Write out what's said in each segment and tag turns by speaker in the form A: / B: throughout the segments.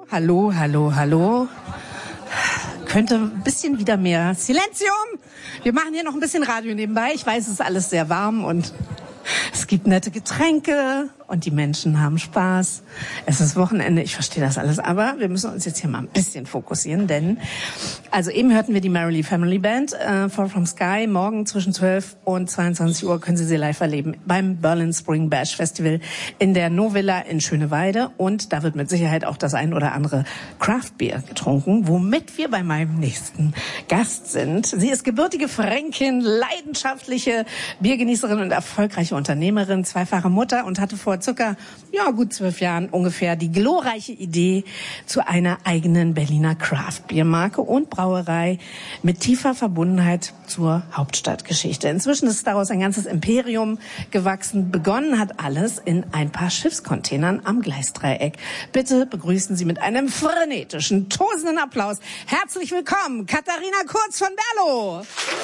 A: hallo, hallo, hallo. Könnte ein bisschen wieder mehr Silenzium. Wir machen hier noch ein bisschen Radio nebenbei. Ich weiß, es ist alles sehr warm und es gibt nette Getränke und die Menschen haben Spaß. Es ist Wochenende, ich verstehe das alles, aber wir müssen uns jetzt hier mal ein bisschen fokussieren, denn also eben hörten wir die Merrily Family Band, Fall from Sky. Morgen zwischen 12 und 22 Uhr können Sie sie live erleben beim Berlin Spring Bash Festival in der Novilla in Schöneweide. Und da wird mit Sicherheit auch das ein oder andere Craft Beer getrunken, womit wir bei meinem nächsten Gast sind. Sie ist gebürtige Fränkin, leidenschaftliche Biergenießerin und erfolgreiche Unternehmerin, zweifache Mutter und hatte vor gut 12 Jahren ungefähr die glorreiche Idee zu einer eigenen Berliner Craft-Bier-Marke und Brauerei mit tiefer Verbundenheit zur Hauptstadtgeschichte. Inzwischen ist daraus ein ganzes Imperium gewachsen. Begonnen hat alles in ein paar Schiffscontainern am Gleisdreieck. Bitte begrüßen Sie mit einem frenetischen, tosenden Applaus. Herzlich willkommen, Katharina Kurz von Berlo.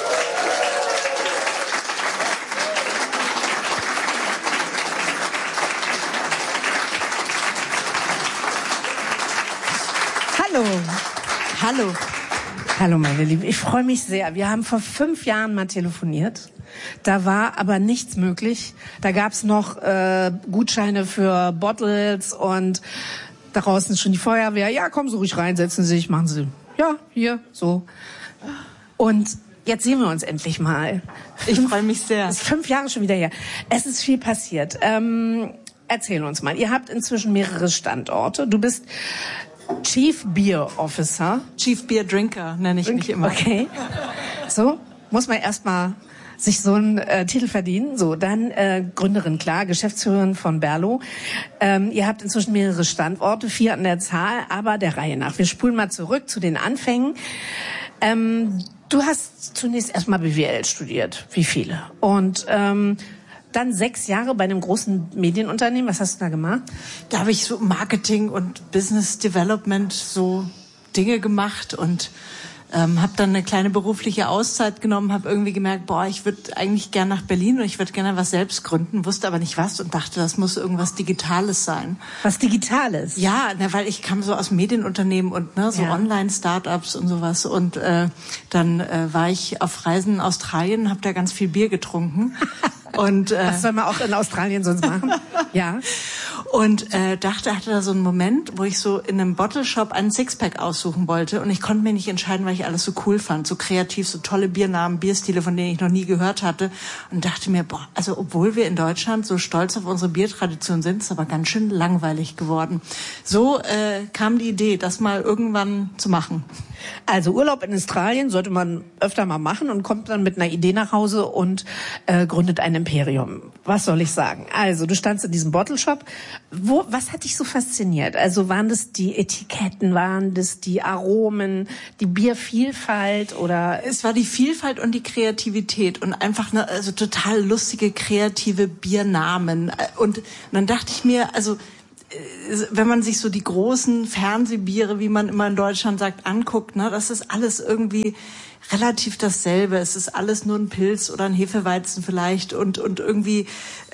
A: Hallo, meine Liebe. Ich freue mich sehr. Wir haben vor 5 Jahren mal telefoniert. Da war aber nichts möglich. Da gab's noch Gutscheine für Bottles und draußen ist schon die Feuerwehr. Ja, kommen Sie ruhig rein, setzen Sie sich, machen Sie. Ja, hier, so. Und jetzt sehen wir uns endlich mal.
B: Ich freue mich sehr.
A: Das ist 5 Jahre schon wieder her. Es ist viel passiert. Erzähl uns mal. Ihr habt inzwischen mehrere Standorte. Du bist Chief Beer Officer.
B: Chief Beer Drinker nenne ich mich immer.
A: Okay. So, muss man erstmal sich so einen Titel verdienen. So, dann Gründerin, klar, Geschäftsführerin von Berlo. Ihr habt inzwischen mehrere Standorte, 4 an der Zahl, aber der Reihe nach. Wir spulen mal zurück zu den Anfängen. Du hast zunächst erstmal BWL studiert, wie viele. Und dann 6 Jahre bei einem großen Medienunternehmen. Was hast du da gemacht?
B: Da habe ich so Marketing und Business Development so Dinge gemacht und habe dann eine kleine berufliche Auszeit genommen, habe irgendwie gemerkt, ich würde eigentlich gern nach Berlin und ich würde gerne was selbst gründen, wusste aber nicht was und dachte, das muss irgendwas Digitales sein.
A: Was Digitales?
B: Ja, weil ich kam so aus Medienunternehmen und so Online-Startups und sowas und dann war ich auf Reisen in Australien, habe da ganz viel Bier getrunken. Und,
A: was soll man auch in Australien sonst machen? Ja.
B: Und hatte da so einen Moment, wo ich so in einem Bottle-Shop einen Sixpack aussuchen wollte und ich konnte mir nicht entscheiden, weil ich alles so cool fand, so kreativ, so tolle Biernamen, Bierstile, von denen ich noch nie gehört hatte und dachte mir, also obwohl wir in Deutschland so stolz auf unsere Biertradition sind, ist aber ganz schön langweilig geworden. So kam die Idee, das mal irgendwann zu machen.
A: Also Urlaub in Australien sollte man öfter mal machen und kommt dann mit einer Idee nach Hause und gründet ein Imperium. Was soll ich sagen? Also du standst in diesem Bottle-Shop. Was hat dich so fasziniert? Also waren das die Etiketten, waren das die Aromen, die Biervielfalt oder?
B: Es war die Vielfalt und die Kreativität und einfach also total lustige, kreative Biernamen. Und dann dachte ich mir, also wenn man sich so die großen Fernsehbiere, wie man immer in Deutschland sagt, anguckt, das ist alles irgendwie relativ dasselbe. Es ist alles nur ein Pilz oder ein Hefeweizen vielleicht und irgendwie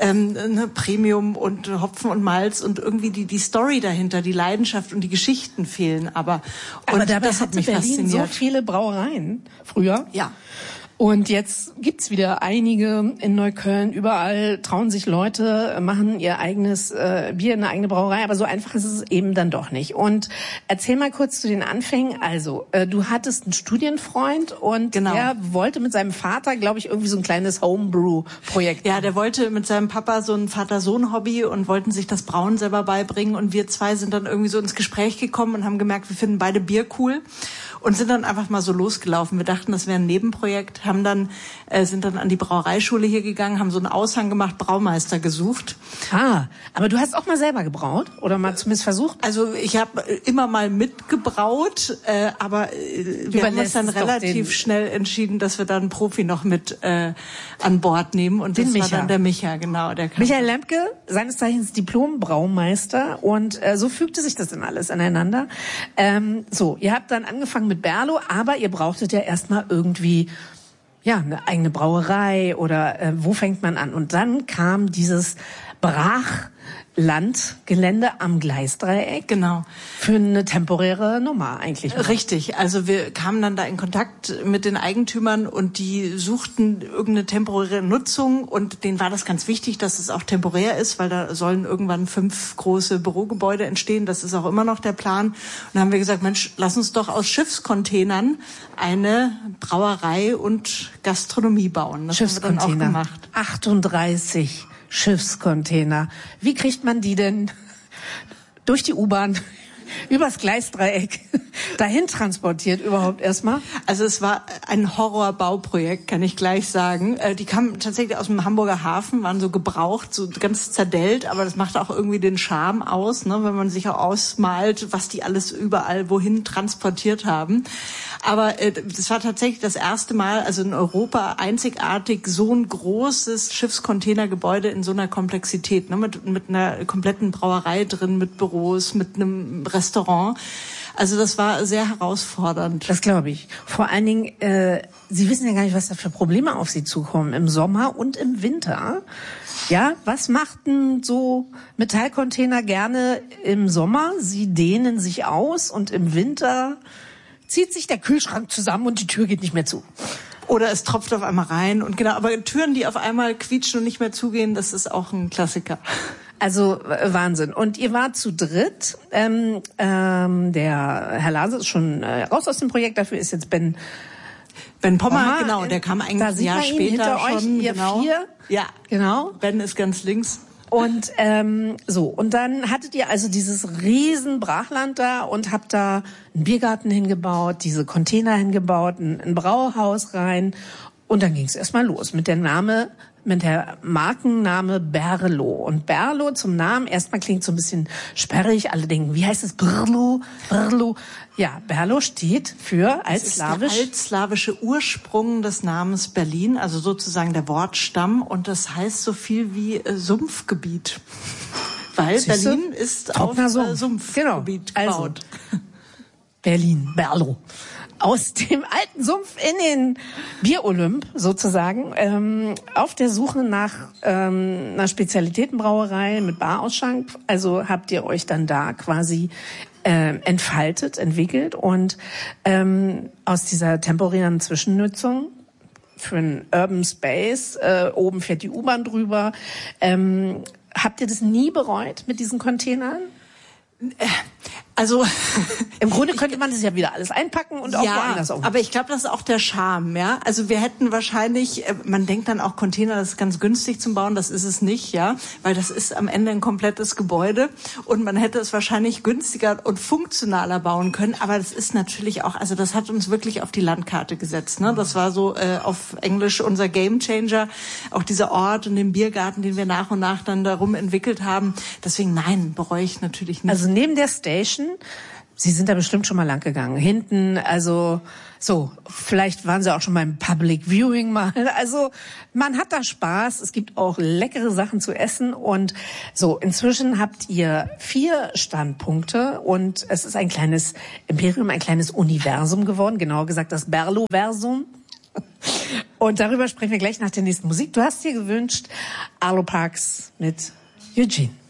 B: Premium und Hopfen und Malz und irgendwie die Story dahinter, die Leidenschaft und die Geschichten fehlen. Aber
A: dabei
B: das hat mich
A: Berlin
B: fasziniert.
A: So viele Brauereien früher.
B: Ja.
A: Und jetzt gibt's wieder einige in Neukölln. Überall trauen sich Leute, machen ihr eigenes Bier, eine eigene Brauerei. Aber so einfach ist es eben dann doch nicht. Und erzähl mal kurz zu den Anfängen. Also, du hattest einen Studienfreund und der wollte mit seinem Vater, glaube ich, irgendwie so ein kleines Homebrew-Projekt.
B: Ja, der wollte mit seinem Papa so ein Vater-Sohn-Hobby und wollten sich das Brauen selber beibringen. Und wir zwei sind dann irgendwie so ins Gespräch gekommen und haben gemerkt, wir finden beide Bier cool. Und sind dann einfach mal so losgelaufen. Wir dachten, das wäre ein Nebenprojekt, sind dann an die Brauereischule hier gegangen, haben so einen Aushang gemacht, Braumeister gesucht.
A: Ah, aber du hast auch mal selber gebraut? Oder mal zumindest versucht?
B: Also ich habe immer mal mitgebraut, aber wir haben uns dann relativ schnell entschieden, dass wir dann einen Profi noch mit an Bord nehmen. Und das war dann der Micha, genau.
A: Michael Lemke, seines Zeichens Diplom-Braumeister. Und so fügte sich das dann alles ineinander. Ihr habt dann angefangen mit Berlo, aber ihr brauchtet ja erstmal irgendwie eine eigene Brauerei oder wo fängt man an? Und dann kam dieses Landgelände am Gleisdreieck.
B: Genau.
A: Für eine temporäre Nummer eigentlich.
B: Richtig. Also wir kamen dann da in Kontakt mit den Eigentümern und die suchten irgendeine temporäre Nutzung und denen war das ganz wichtig, dass es auch temporär ist, weil da sollen irgendwann 5 große Bürogebäude entstehen. Das ist auch immer noch der Plan. Und dann haben wir gesagt, Mensch, lass uns doch aus Schiffscontainern eine Brauerei und Gastronomie bauen. Das haben wir dann auch gemacht.
A: 38 Schiffscontainer. Wie kriegt man die denn durch die U-Bahn, übers Gleisdreieck, dahin transportiert überhaupt erstmal?
B: Also es war ein Horrorbauprojekt, kann ich gleich sagen. Die kamen tatsächlich aus dem Hamburger Hafen, waren so gebraucht, so ganz zerdellt, aber das macht auch irgendwie den Charme aus, ne, wenn man sich auch ausmalt, was die alles überall wohin transportiert haben. Aber das war tatsächlich das erste Mal, also in Europa einzigartig, so ein großes Schiffscontainergebäude in so einer Komplexität, ne, mit einer kompletten Brauerei drin, mit Büros, mit einem Restaurant. Also das war sehr herausfordernd.
A: Das glaube ich. Vor allen Dingen, Sie wissen ja gar nicht, was da für Probleme auf Sie zukommen im Sommer und im Winter. Ja, was macht denn so Metallcontainer gerne im Sommer? Sie dehnen sich aus und im Winter zieht sich der Kühlschrank zusammen und die Tür geht nicht mehr zu.
B: Oder es tropft auf einmal rein. Und genau, aber Türen, die auf einmal quietschen und nicht mehr zugehen, das ist auch ein Klassiker.
A: Also Wahnsinn. Und ihr wart zu dritt. Der Herr Lase ist schon raus aus dem Projekt. Dafür ist jetzt Ben
B: Pommer, genau. Der kam eigentlich ein Jahr später
A: schon.
B: Euch,
A: ihr
B: genau.
A: 4.
B: Ja,
A: genau.
B: Ben ist ganz links.
A: Und so, und dann hattet ihr also dieses riesen Brachland da und habt da einen Biergarten hingebaut, diese Container hingebaut, ein Brauhaus rein. Und dann ging es erstmal los mit der Markenname Berlo. Und Berlo zum Namen, erstmal klingt so ein bisschen sperrig. Alle denken, wie heißt es? Berlo? Ja, Berlo steht für altslawisch.
B: Der altslawische Ursprung des Namens Berlin, also sozusagen der Wortstamm. Und das heißt so viel wie Sumpfgebiet. Weil
A: Siehste?
B: Berlin ist auf Sumpfgebiet gebaut.
A: Also, Berlin, Berlo. Aus dem alten Sumpf in den Bierolymp sozusagen, auf der Suche nach einer Spezialitätenbrauerei mit Barausschank. Also habt ihr euch dann da quasi entfaltet, entwickelt und aus dieser temporären Zwischennutzung für einen Urban Space, oben fährt die U-Bahn drüber. Habt ihr das nie bereut mit diesen Containern?
B: Also
A: im Grunde könnte man das ja wieder alles einpacken und auch woanders auf.
B: Aber ich glaube, das ist auch der Charme, ja. Also wir hätten wahrscheinlich, man denkt dann auch Container, das ist ganz günstig zum Bauen, das ist es nicht, ja, weil das ist am Ende ein komplettes Gebäude und man hätte es wahrscheinlich günstiger und funktionaler bauen können, aber das ist natürlich auch, also das hat uns wirklich auf die Landkarte gesetzt, ne? Das war so auf Englisch unser Gamechanger, auch dieser Ort und den Biergarten, den wir nach und nach dann darum entwickelt haben. Deswegen nein, bereue ich natürlich nicht.
A: Also neben der Station, Sie sind da bestimmt schon mal lang gegangen. Hinten, also so, vielleicht waren Sie auch schon beim Public Viewing mal. Also man hat da Spaß. Es gibt auch leckere Sachen zu essen. Und so, inzwischen habt ihr 4 Standpunkte und es ist ein kleines Imperium, ein kleines Universum geworden. Genauer gesagt das Berlo-Versum. Und darüber sprechen wir gleich nach der nächsten Musik. Du hast dir gewünscht Arlo Parks mit Eugene.